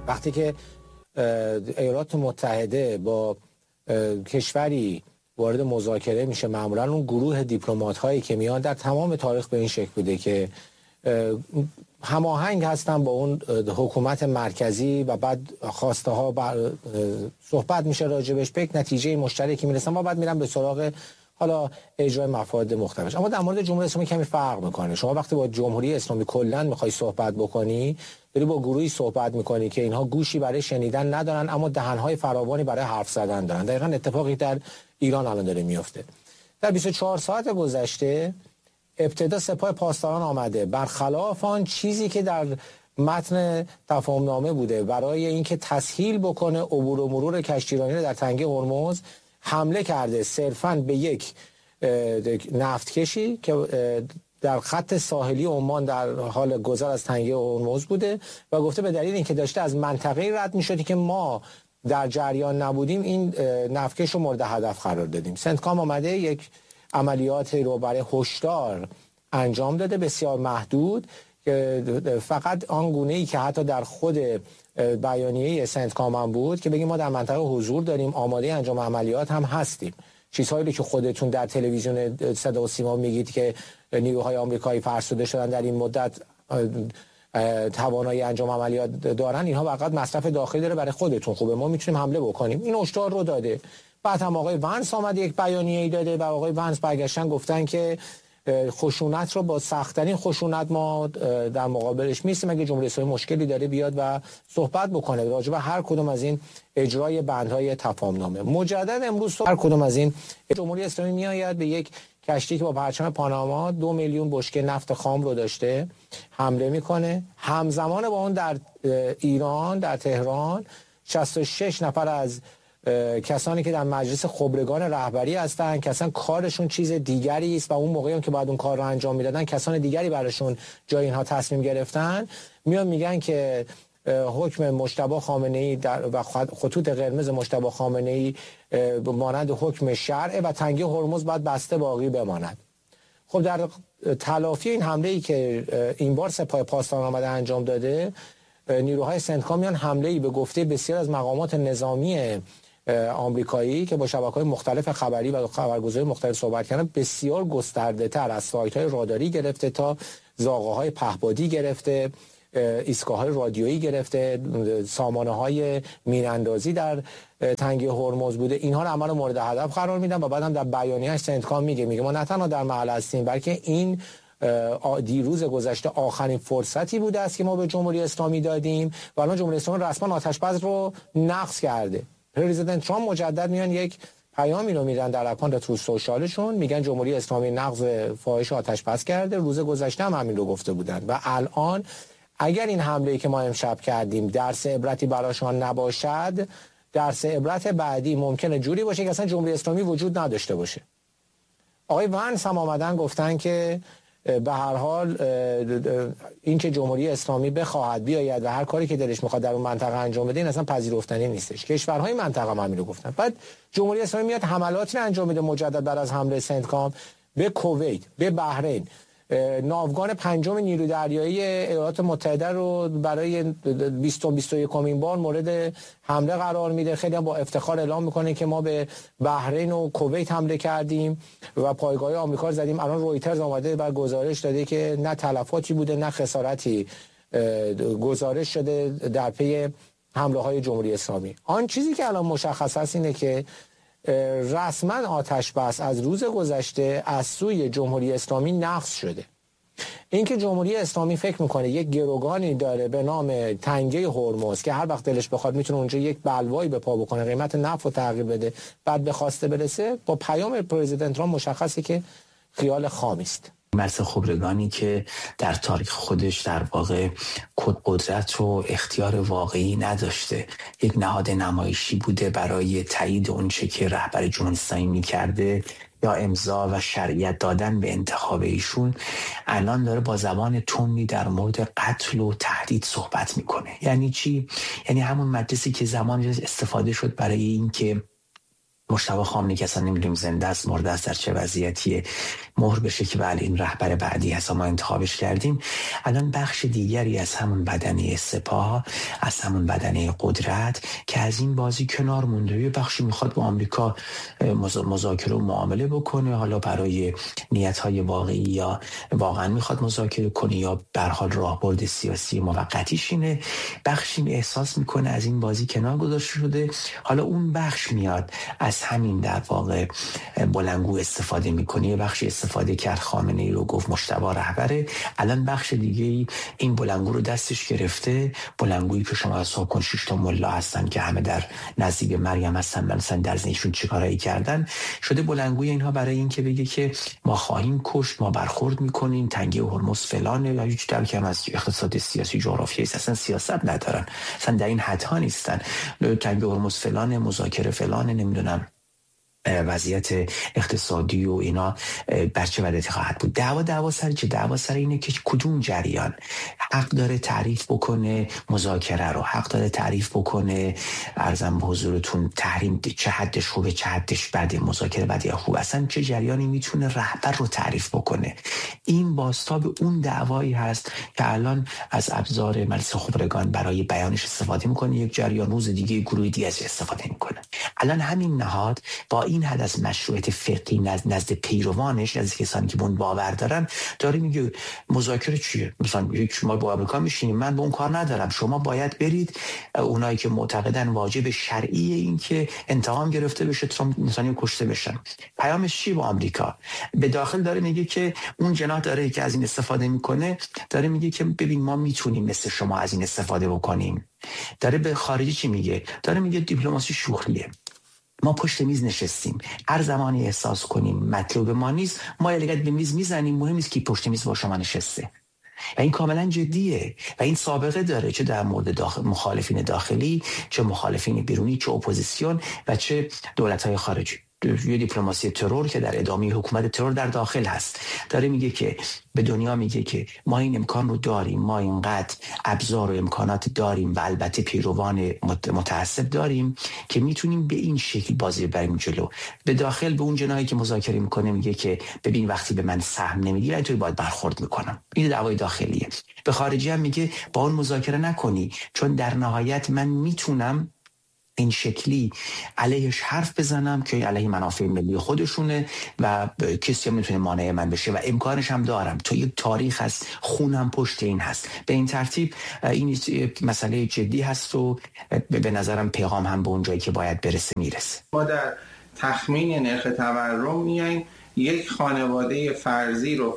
وقتی که ایالات متحده با کشوری وارد مذاکره میشه، معمولا اون گروه دیپلمات هایی که میان در تمام تاریخ به این شکل بوده که هماهنگ هستن با اون حکومت مرکزی و بعد خواسته ها صحبت میشه راجبش، به یک نتیجه مشترکی میرسن و بعد میرن به سراغ حالا اجرای مفاد مختلف. اما در مورد جمهوری اسلامی کمی فرق میکنه. شما وقتی با جمهوری اسلامی کلا میخوای صحبت بکنی، داری با گروهی صحبت میکنی که اینها گوشی برای شنیدن ندارن اما دهنهای فراوانی برای حرف زدن دارن. دقیقاً اتفاقی در ایران الان داره میفته. در 24 ساعت گذشته ابتدا سپاه پاسداران آمده برخلاف آن چیزی که در متن تفاهمنامه بوده برای اینکه تسهیل بکنه عبور و مرور کشتیرانی در تنگه هرمز، حمله کرده صرفاً به یک نفتکشی که در خط ساحلی عمان در حال گذر از تنگه هرمز بوده و گفته به دلیل اینکه داشته از منطقه رد می‌شدی که ما در جریان نبودیم این نفتکش رو مورد هدف قرار دادیم. سنتکام آمده یک عملیات رو برای هشدار انجام داده، بسیار محدود، که فقط آن گونه‌ای که حتی در خود بیانیه سنتکام هم بود که بگیم ما در منطقه حضور داریم، آماده انجام عملیات هم هستیم. چیزهایی که خودتون در تلویزیون صدا و سیما میگید که نیروهای آمریکایی فرسوده شدن در این مدت توانایی انجام عملیات دارن، اینها فقط مصرف داخلی داره برای خودتون خوبه، ما میتونیم حمله بکنیم. این هشدار رو داده. بعد هم آقای ونس آمد یک بیانیه‌ای داده و آقای ونس برگشتن گفتن که خشونت رو با سخت‌ترین خشونت ما در مقابلش میستیم، اگه جمهوری اسلامی مشکلی داره بیاد و صحبت بکنه راجع به هر کدوم از این اجرای بندهای تفاهمنامه. مجدد امروز هر کدوم از این جمهوری اسلامی میآید به یک کشتی که با پرچم پاناما 2 میلیون بشکه نفت خام رو داشته حمله میکنه. همزمان با اون در ایران، در تهران 66 نفر از کسانی که در مجلس خبرگان رهبری هستن که اصلا کارشون چیز دیگری است و اون موقعی هم که بعد اون کار رو انجام میدادن کسان دیگری براشون جای اینها تصمیم گرفتن، میان میگن که حکم مجتبی خامنه‌ای و خطوط قرمز مجتبی خامنه‌ای مانند حکم شرع و تنگه هرمز باید بسته باقی بماند. خب در تلافی این حمله‌ای که این بار سپاه پاسداران آمده انجام داده، نیروهای سنتکام میان حمله‌ای به گفته بسیار از مقامات نظامی آمریکایی که با شبکه‌های مختلف خبری و خبرگزاری مختلف صحبت کردن، بسیار گسترده‌تر از سایت‌های راداری گرفته تا زاغه‌های پهپادی گرفته، ایستگاه‌های رادیویی گرفته، سامانه‌های مین‌اندازی در تنگه هرمز بوده، اینها رو همه رو مورد هدف قرار میدن و بعدم در بیانیه‌اش سنتکام میگه ما نه تنها در محل هستیم بلکه این دیروز گذشته آخرین فرصتی بوده است که ما به جمهوری اسلامی دادیم و الان جمهوری اسلامی رسما آتش‌بس رو نقض کرده. پرزیدنت ترامپ مجدد میان یک پیامی رو میدن در اکانت تروث سوشالشون، میگن جمهوری اسلامی نقض فاحش آتش‌بس کرده. روز گذشته هم همین رو گفته بودن و الان اگر این حمله‌ای که ما امشب کردیم درس عبرتی براشون نباشد، درس عبرت بعدی ممکنه جوری باشه که اصلا جمهوری اسلامی وجود نداشته باشه. آقای ونس هم آمدن گفتن که به هر حال این که جمهوری اسلامی بخواهد بیاید و هر کاری که دلش میخواد در اون منطقه انجام بده این اصلا پذیرفتنی نیستش. کشورهای منطقه هم همین رو گفتن. بعد جمهوری اسلامی میاد حملاتی رو انجام میده مجدد بعد از حمله سنتکام به کویت، به بحرین. ناوگان پنجم نیروی دریایی ایالات متحده رو برای 21مین بار مورد حمله قرار میده. خیلی هم با افتخار اعلام میکنه که ما به بحرین و کویت حمله کردیم و پایگاه آمریکا رو زدیم. الان رویترز اومده و گزارش داده که نه تلفاتی بوده نه خسارتی گزارش شده در پی حمله های جمهوری اسلامی. آن چیزی که الان مشخص است اینه که رسما آتش بس از روز گذشته از سوی جمهوری اسلامی نقض شده. اینکه جمهوری اسلامی فکر میکنه یک گروگانی داره به نام تنگه هرمز که هر وقت دلش بخواد میتونه اونجا یک بلوایی به پا بکنه، قیمت نفت رو تغییر بده، بعد به خواسته برسه، با پیام پرزیدنت ترامپ مشخصه که خیال خامی است. مجلس خبرگانی که در تاریخ خودش در واقع قدرت و اختیار واقعی نداشته، یک نهاد نمایشی بوده برای تایید اونچه که رهبر جمهوری اسلامی می‌کرده یا امضا و شرعیت دادن به انتخاب ایشون، الان داره با زبان تندی در مورد قتل و تهدید صحبت میکنه. یعنی چی؟ یعنی همون مجلسی که زمانی استفاده شد برای این که مجتبی خامنه‌ای که اصلا نمیدونیم زنده است مرده است در چه وضعیتیه مهر بشه که بله این رهبر بعدی هست ما انتخابش کردیم. الان بخش دیگری از همون بدنه سپاه، از همون بدنه قدرت که از این بازی کنار مونده، یه بخشی میخواد با آمریکا مذاکره و معامله بکنه، حالا برای نیت‌های واقعی یا واقعا میخواد مذاکره کنه یا به هر حال راهبرد سیاسی موقتیش اینه. بخشی احساس میکنه از این بازی کنار گذاشته شده، حالا اون بخش میاد از همین در واقع بلندگو استفاده میکنه. یه بخشی استفاده کرد خامنه‌ای رو گفت مجتبی رهبره، الان بخش دیگه این بلندگو رو دستش گرفته، بلندگویی که شما حساب کن 6 تا ملا هستن که همه در نزدیک مریم هستن، مثلا در ذهنشون چیکارایی کردن شده بلندگوی اینها برای این که بگه که ما خواهیم کشت، ما برخورد میکنیم، تنگه هرمز فلانه و هیچ درکی هم از اقتصاد سیاسی جغرافیایی اصلا سیاست ندارن، اصلا در این حدها نیستن، تنگه هرمز فلانه، مذاکره فلانه، نمیدونم وضعیت اقتصادی و اینا بر چه وضعیتی خواهد بود. دعوا سر چه؟ دعوا سر اینه که کدوم جریان حق داره تعریف بکنه مذاکره رو، حق داره تعریف بکنه عرضم به حضورتون تحریم چه حدش خوبه چه حدش بده، مذاکره بده یا خوب، اصلا چه جریانی میتونه رهبر رو تعریف بکنه. این بازتاب اون دعوایی هست که الان از ابزار مجلس خبرگان برای بیانش استفاده میکنه، یک جریان روز دیگه گروه دیگه استفاده میکنه. الان همین نهاد با این حد از مشروعیت فقهی نزد پیروانش، نزد کسانی که به اون باور دارن، داره میگه مذاکره چیه؟ مثلا شما با آمریکا میشینید، من به اون کار ندارم، شما باید برید. اونایی که معتقدن واجب شرعی این که انتقام گرفته بشه ترامپ انسانی کشته بشن، پیامش چی با آمریکا؟ به داخل داره میگه که اون جناح داره که از این استفاده میکنه، داره میگه که ببین ما میتونیم مثل شما از این استفاده بکنیم. داره به خارجی چی میگه؟ داره میگه دیپلماسی شوخیه، ما پشت میز نشستیم، هر زمانی احساس کنیم مطلوب ما نیست ما یه لگد به میز میزنیم، مهم نیست که پشت میز با شما نشسته. و این کاملا جدیه و این سابقه داره، چه در مورد مخالفین داخلی، چه مخالفین بیرونی، چه اپوزیسیون و چه دولت‌های خارجی. یه دیپلماسی ترور که در ادامه حکومت ترور در داخل هست، داره میگه که به دنیا میگه که ما این امکان رو داریم، ما اینقدر ابزار و امکانات داریم و البته پیروان متعصب داریم که میتونیم به این شکل بازی بریم جلو. به داخل به اون جناحی که مذاکره میکنه میگه که ببین وقتی به من سهم نمیدی اینطوری باید برخورد میکنم. این دعوای داخلیه. به خارجی هم میگه با اون مذاکره نکنی، چون در نهایت من میتونم این شکلی علیهش حرف بزنم که علیه منافع ملی خودشونه و کسی هم میتونه مانع من بشه و امکانش هم دارم، تو یک تاریخ هست، خونم پشت این هست. به این ترتیب این مسئله جدی هست و به نظرم پیغام هم به اون جایی که باید برسه میرسه. ما در تخمین نرخ تورم میایم یک خانواده فرضی رو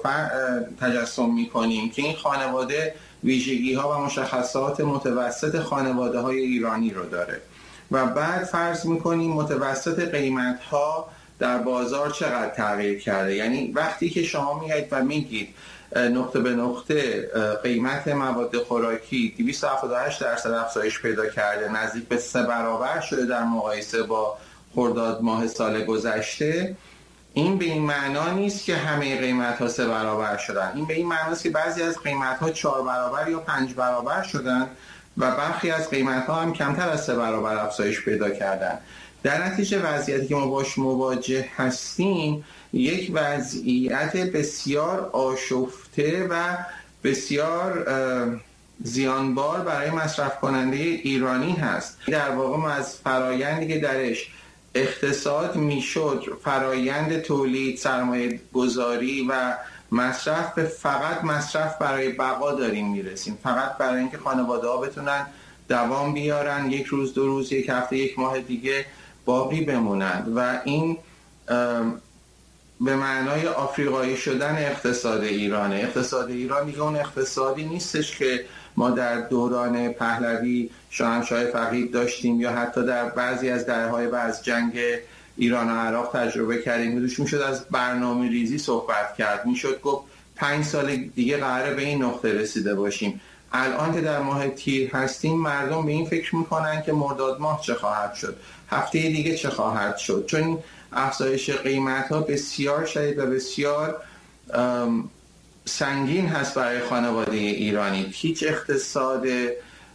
تجسم میکنیم که این خانواده ویژگی ها و مشخصات متوسط خانواده های ایرانی رو داره و بعد فرض میکنیم متوسط قیمت ها در بازار چقدر تغییر کرده. یعنی وقتی که شما میایید و میگید نقطه به نقطه قیمت مواد خوراکی 278% افزایش پیدا کرده، نزدیک به 3 برابر شده در مقایسه با خرداد ماه سال گذشته، این به این معنا نیست که همه قیمت ها 3 برابر شدن. این به این معنا است که بعضی از قیمت ها 4 برابر یا 5 برابر شدن و برخی از قیمت ها هم کمتر از 3 برابر افزایش پیدا کردن. در نتیجه وضعیتی که ما باش مواجه هستیم یک وضعیت بسیار آشفته و بسیار زیانبار برای مصرف کننده ایرانی هست. در واقع ما از فرایندی که درش اقتصاد میشد فرایند تولید، سرمایه گذاری و مصرف به فقط مصرف برای بقا داریم میرسیم، فقط برای اینکه خانواده ها بتونن دوام بیارن، یک روز، 2 روز، 1 هفته، 1 ماه دیگه باقی بمونند و این به معنای آفریقایی شدن اقتصاد ایرانه. اقتصاد ایران دیگه اون اقتصادی نیستش که ما در دوران پهلوی شاهنشاه فقید داشتیم یا حتی در بعضی از دهه‌های بعد از جنگ ایران و عراق تجربه کردیم. دوش میشد از برنامه ریزی صحبت کرد، میشد گفت 5 سال دیگه قراره به این نقطه رسیده باشیم. الان که در ماه تیر هستیم مردم به این فکر میکنن که مرداد ماه چه خواهد شد، هفته دیگه چه خواهد شد، چون افزایش قیمت ها بسیار شدید و بسیار سنگین هست برای خانواده ایرانی. هیچ اقتصاد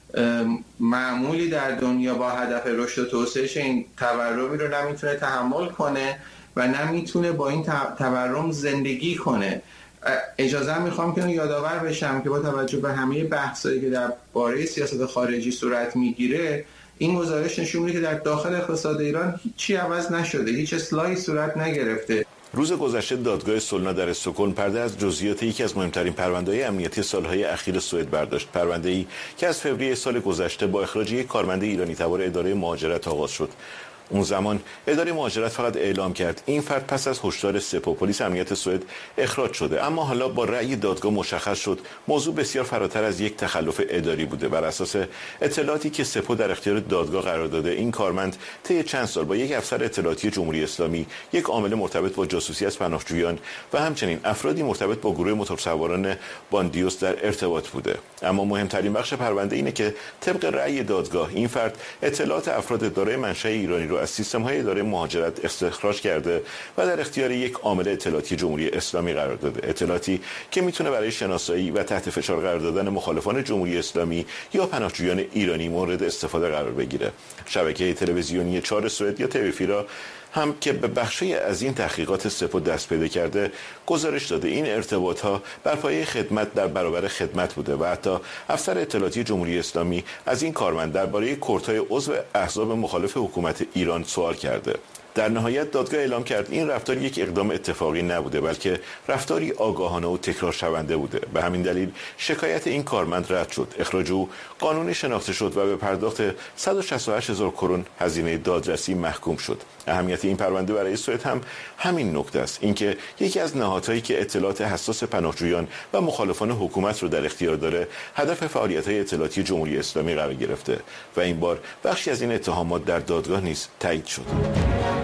معمولی در دنیا با هدف رشد و توسعهش این تورمی رو نمیتونه تحمل کنه و نمیتونه با این تورم زندگی کنه. اجازه میخوام که یادآور بشم که با توجه به همه بحثایی که در باره سیاست خارجی صورت میگیره، این گزارش نشون میده که در داخل اقتصاد ایران هیچی عوض نشده، هیچ اصلاحی صورت نگرفته. روز گذشته دادگاه سولنا در استکهلم پرده از جزئیات یکی از مهمترین پرونده‌های امنیتی سالهای اخیر سوئد برداشت. پرونده‌ای که از فوریه سال گذشته با اخراج یک کارمند ایرانی تبار اداره مهاجرت آغاز شد. اون زمان اداره مهاجرت فقط اعلام کرد این فرد پس از هشدار سپاه پلیس امنیت سوئد اخراج شده، اما حالا با رأی دادگاه مشخص شد موضوع بسیار فراتر از یک تخلف اداری بوده. بر اساس اطلاعاتی که سپاه در اختیار دادگاه قرار داده، این کارمند طی چند سال با یک افسر اطلاعاتی جمهوری اسلامی، یک عامل مرتبط با جاسوسی از پناهجویان و همچنین افرادی مرتبط با گروه موتورسواران باندیوس در ارتباط بوده. اما مهمترین بخش پرونده اینه که طبق رأی دادگاه این فرد اطلاعات افراد دارای منشأ ایرانی رو از سیستم‌های اداره مهاجرت استخراج کرده و در اختیار یک عامل اطلاعاتی جمهوری اسلامی قرار داده. اطلاعاتی که میتونه برای شناسایی و تحت فشار قرار دادن مخالفان جمهوری اسلامی یا پناهجویان ایرانی مورد استفاده قرار بگیره. شبکه تلویزیونی 4 سوئد یا تلویفیرا هم که به بخشی از این تحقیقات سپاه دست پیدا کرده گزارش داده این ارتباط‌ها بر پایه خدمت در برابر خدمت بوده و حتی افسر اطلاعاتی جمهوری اسلامی از این کارمند درباره کورت‌های عضو احزاب مخالف حکومت ایران سوال کرده. در نهایت دادگاه اعلام کرد این رفتار یک اقدام اتفاقی نبوده، بلکه رفتاری آگاهانه و تکرار شونده بوده. به همین دلیل شکایت این کارمند رد شد. اخراج او قانونی شناخته شد و به پرداخت 168,000 کرون هزینه دادرسی محکوم شد. اهمیت این پرونده برای سوئد هم همین نکته است، اینکه یکی از نهادهایی که اطلاعات حساس پناهجویان و مخالفان حکومت رو در اختیار داره، هدف فعالیت‌های اطلاعاتی جمهوری اسلامی قرار گرفته و این بار بخشی از این اتهامات در دادگاه نیز تایید شد.